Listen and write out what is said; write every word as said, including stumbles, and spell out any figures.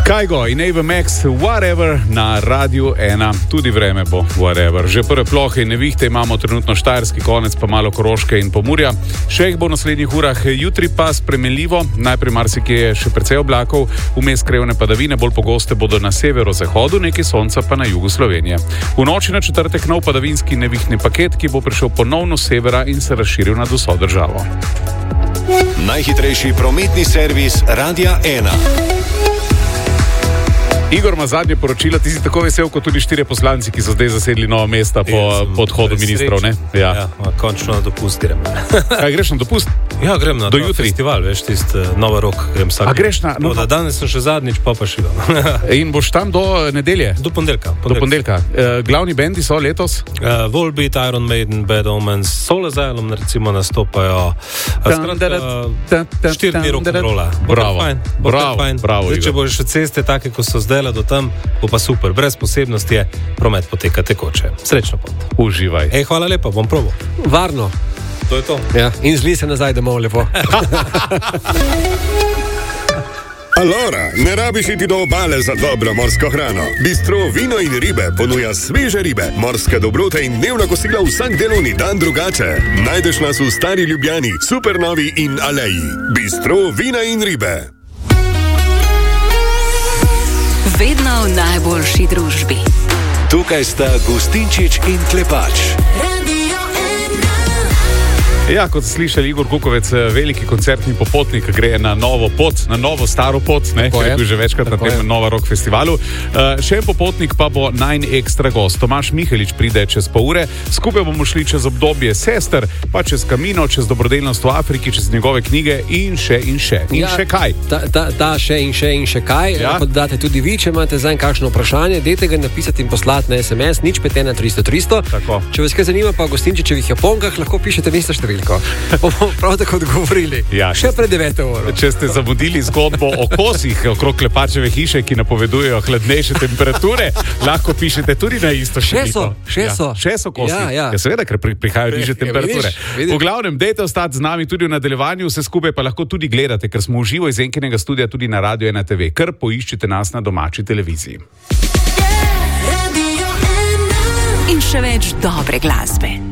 Kajgo in Ava Max, whatever, na Radiu ena, tudi vreme bo whatever. Že prve plohe in nevihte imamo trenutno štajerski konec, pa malo Koroške in Pomurja. Še jih bo v naslednjih urah, jutri pa spremenljivo, najprej marsikje je še precej oblakov, vmes krevne padavine, bolj pogoste bodo na severozahodu, nekaj sonca pa na jugu Slovenije. V noči na četrtek nov padavinski nevihtni paket, ki bo prišel ponovno s severa in se razširil nad vso državo. Najhitrejši prometni servis Radia ena. Igor ima zadnje poročilo, ti si tako vesel kot tudi štirje poslanci, ki so zdaj zasedli nova mesta po odhodu ministrov, ne? Ja, ja končno na dopust grem. Kaj, greš na dopust? Ja, grem na do jutri. Festival, veš, tist Nova Rok, grem vsak. A greš na... No, da danes sem še zadnjič, pa pa šivam. In boš tam do nedelje? Do pondelka. Do pondelka. Uh, glavni bendi so letos? Uh, Volbeat, Iron Maiden, Bad Omens, Soul Asylum, recimo nastopajo. Štiri dni rock'n'rolla. Bravo, bravo, bravo. Zdaj, če boš še ceste take, ko so zdaj do tam, bo pa super. Brez posebnosti je, promet poteka tekoče. Srečno pot. Uživaj. Ej, hvala lepa, bom probal. Varno. To je to. Ja, in zli se nazaj domov lepo. Alora, ne rabiš iti do obale za dobro morsko hrano. Bistro Vino in ribe ponuja sveže ribe, morske dobrote in dnevna kosila vsak delovni dan drugače. Najdeš nas v Stari Ljubljani, Supernovi in Aleji. Bistro Vina in ribe. Vedno v najboljši družbi. Tukaj sta Gustinčič in Klepač. Ja, kot ste slišali, Igor Kukovec, veliki koncertni popotnik, gre na novo pot, na novo staro pot, ne, ker je bil že večkrat na tem Nova Rock festivalu. Uh, še en popotnik pa bo najn ekstra gost. Tomaž Mihelič pride čez pol ure. Skupaj bomo šli čez obdobje sester, pa čez Kamino, čez dobrodelnost v Afriki, čez njegove knjige in še in še. In ja, še kaj? Ta, ta, ta še in še in še kaj. Ja? Kot date tudi vi, če imate zanj kakšno vprašanje, dajte ga napisati in poslati na es em es nič pet ena tristo tristo. Tako. Če vas kaj zanima pa o Gostinčičevih Japonkah, lahko pišete mesto številko. Bomo prav tako odgovorili. Ja, še pred deveto uro. Če ste zamudili zgodbo o kosih okrog Klepačeve hiše, ki napovedujejo hladnejše temperature, lahko pišete tudi na isto številko. Še so, še so kosi. Ja, ja. Ja, seveda, ker prihajajo nižje temperature. Vidiš, vidiš. V glavnem, dejte ostati z nami tudi v nadaljevanju, vse skupaj pa lahko tudi gledate, ker smo v živo iz Enkinega studia tudi na Radio ena te ve, kar poiščite nas na domači televiziji. In še več dobre glasbe.